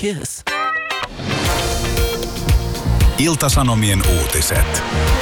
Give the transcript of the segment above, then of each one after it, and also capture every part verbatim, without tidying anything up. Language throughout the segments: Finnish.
Kiss. Ilta-Sanomien uutiset.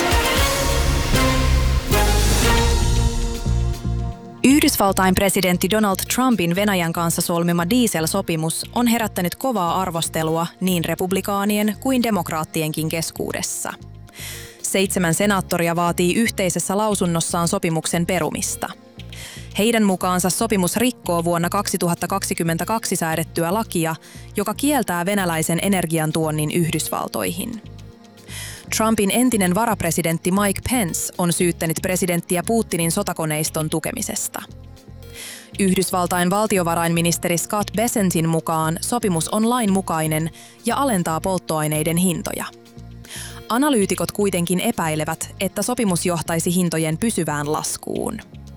Yhdysvaltain presidentti Donald Trumpin Venäjän kanssa solmima dieselsopimus on herättänyt kovaa arvostelua niin republikaanien kuin demokraattienkin keskuudessa. Seitsemän senaattoria vaatii yhteisessä lausunnossaan sopimuksen perumista. Heidän mukaansa sopimus rikkoo vuonna kaksituhattakaksikymmentäkaksi säädettyä lakia, joka kieltää venäläisen energiantuonnin Yhdysvaltoihin. Trumpin entinen varapresidentti Mike Pence on syyttänyt presidenttiä Putinin sotakoneiston tukemisesta. Yhdysvaltain valtiovarainministeri Scott Bessentin mukaan sopimus on lainmukainen ja alentaa polttoaineiden hintoja. Analyytikot kuitenkin epäilevät, että sopimus johtaisi hintojen pysyvään laskuun.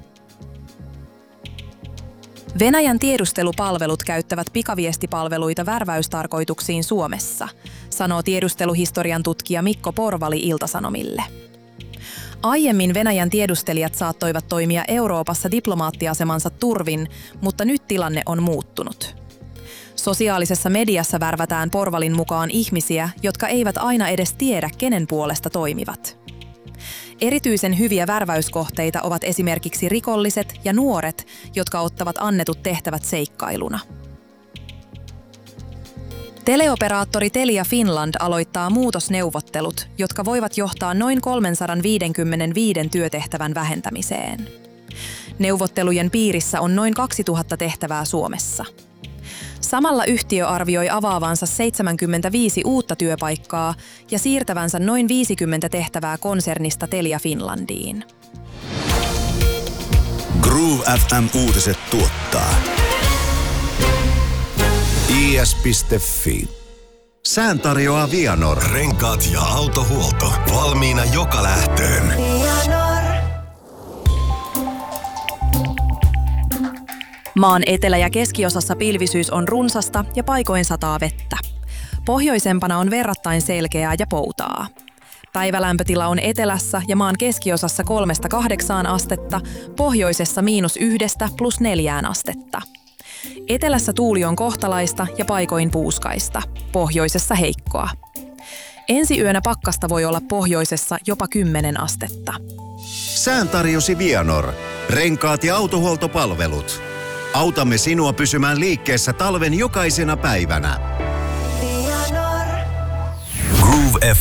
Venäjän tiedustelupalvelut käyttävät pikaviestipalveluita värväystarkoituksiin Suomessa, sanoo tiedusteluhistorian tutkija Mikko Porvali Ilta-Sanomille. Aiemmin Venäjän tiedustelijat saattoivat toimia Euroopassa diplomaattiasemansa turvin, mutta nyt tilanne on muuttunut. Sosiaalisessa mediassa värvätään Porvalin mukaan ihmisiä, jotka eivät aina edes tiedä, kenen puolesta toimivat. Erityisen hyviä värväyskohteita ovat esimerkiksi rikolliset ja nuoret, jotka ottavat annetut tehtävät seikkailuna. Teleoperaattori Telia Finland aloittaa muutosneuvottelut, jotka voivat johtaa noin kolmesataaviisikymmentäviisi työtehtävän vähentämiseen. Neuvottelujen piirissä on noin kaksituhatta tehtävää Suomessa. Samalla yhtiö arvioi avaavansa seitsemänkymmentäviisi uutta työpaikkaa ja siirtävänsä noin viisikymmentä tehtävää konsernista Telia Finlandiin. Groove F M-uutiset tuottaa I S piste F I. Sään tarjoaa Vianor. Renkaat ja autohuolto. Valmiina joka lähtöön. Maan etelä- ja keskiosassa pilvisyys on runsasta ja paikoin sataa vettä. Pohjoisempana on verrattain selkeää ja poutaa. Päivälämpötila on etelässä ja maan keskiosassa kolmesta kahdeksaan astetta, pohjoisessa miinus yhdestä plus neljään astetta. Etelässä tuuli on kohtalaista ja paikoin puuskaista, pohjoisessa heikkoa. Ensi yönä pakkasta voi olla pohjoisessa jopa kymmenen astetta. Sään tarjosi Vianor. Renkaat ja autohuoltopalvelut. Autamme sinua pysymään liikkeessä talven jokaisena päivänä.